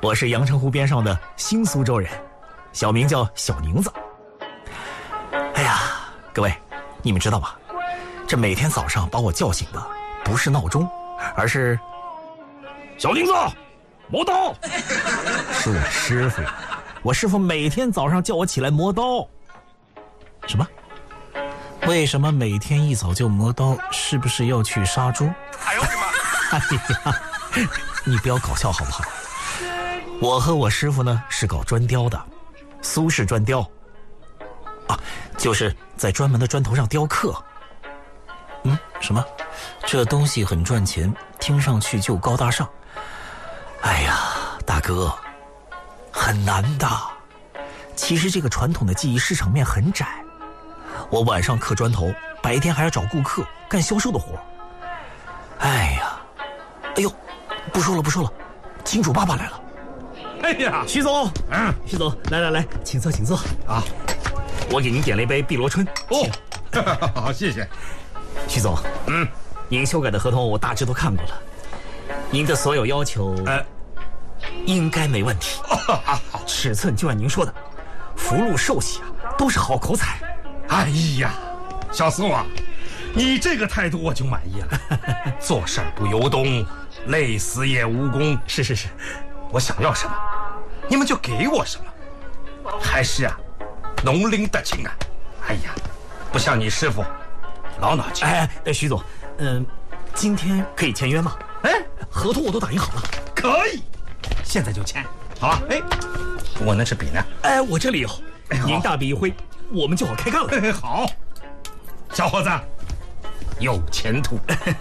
我是阳澄湖边上的新苏州人，小名叫小宁子。哎呀，各位，你们知道吗？这每天早上把我叫醒的不是闹钟，而是小宁子，磨刀。是我师傅，我师傅每天早上叫我起来磨刀。什么？为什么每天一早就磨刀？是不是要去杀猪？哎呦我的妈！哎呀，你不要搞笑好不好？我和我师傅呢是搞砖雕的，苏式砖雕啊，就是在专门的砖头上雕刻。什么？这东西很赚钱，听上去就高大上。哎呀，大哥，很难的。其实这个传统的技艺市场面很窄，我晚上刻砖头，白天还要找顾客干销售的活。哎呀，哎呦，不说了，金主爸爸来了。 哎呀， 徐总，徐总，来，请坐啊。我给您点了一杯碧螺春。 哦，好，谢谢。 徐总，您修改的合同我大致都看过了，您的所有要求，应该没问题。尺寸就按您说的，福禄寿喜啊，都是好口彩。 哎呀，小苏啊，你这个态度我就满意了。做事不由衷，累死也无功。 是， 我想要什么，你们就给我什么。还是啊，农林得情啊。哎呀，不像你师傅，老脑筋。 徐总，今天可以签约吗？合同我都打印好了。 可以，现在就签，好吧？我那支笔呢？ 我这里有。您大笔一挥，我们就好开干了。 好，小伙子，有前途。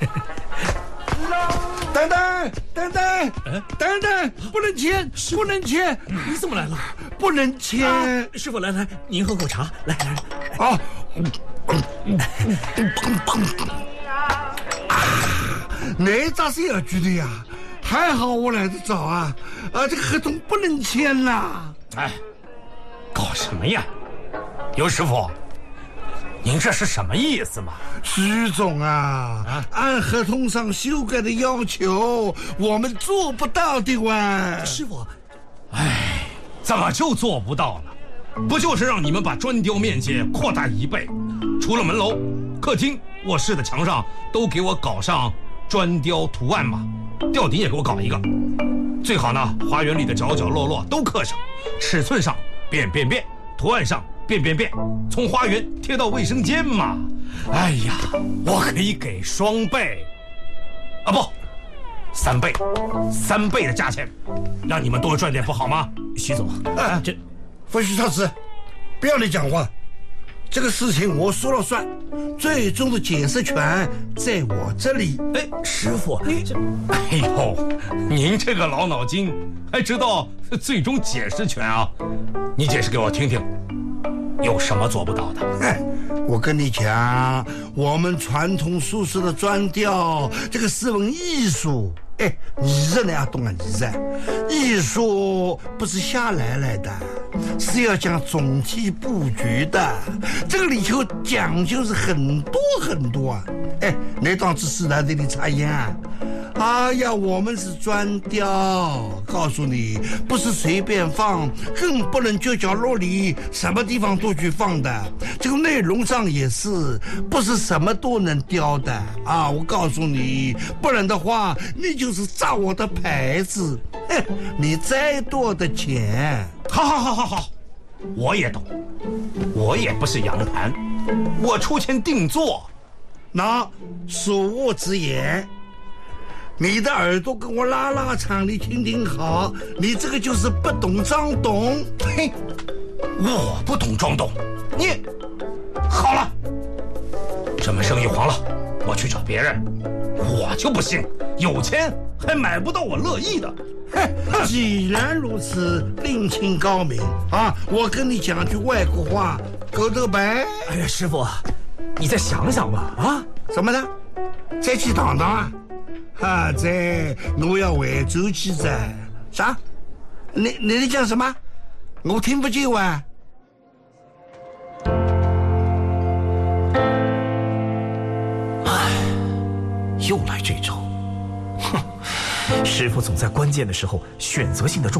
等等，不能签！ 你怎么来了？ 不能签！ 师傅，来，您喝口茶，来。 啊！那咋是要举的呀？还好我来得早啊！这个合同不能签啦！搞什么呀？尤师傅，您这是什么意思嘛？徐总啊，按合同上修改的要求，我们做不到的哇！ 师傅， 怎么就做不到了？不就是让你们把砖雕面积扩大1倍，除了门楼、客厅、卧室的墙上都给我搞上砖雕图案吗？吊顶也给我搞一个，最好呢，花园里的角角落落都刻上，尺寸上变，图案上变，从花园贴到卫生间嘛。哎呀，我可以给2倍，不，3倍，3倍的价钱，让你们多赚点不好吗？ 徐总，这不许超时，不要你讲话，这个事情我说了算，最终的解释权在我这里。 师傅， 哎呦，您这个老脑筋还知道最终解释权啊？你解释给我听听，有什么做不到的？ 我跟你讲，我们传统苏式的砖雕，这个是门艺术。艺术呢要懂啊，艺术不是瞎来的，是要讲总体布局的，这个里头讲究是很多啊。那档子是哪里的插烟啊？哎呀，我们是砖雕，告诉你，不是随便放，更不能就角落里什么地方都去放的。这个内容上也是，不是什么都能雕的啊！我告诉你，不然的话，你就是砸我的牌子。你再多的钱， 好，我也懂，我也不是洋盘，我出钱定做。 那恕我直言。你的耳朵跟我拉长，你听好，你这个就是不懂装懂。 我不懂装懂，你好了，这门生意黄了，我去找别人。我就不信有钱还买不到我乐意的。 既然如此，另请高明啊！我跟你讲句外国话，够得白。 师傅，你再想想吧啊！ 什么的？再去躺啊！这我要回周去噻。啥？你讲什么？我听不见哇。 又来这招，哼！师傅总在关键的时候选择性的中。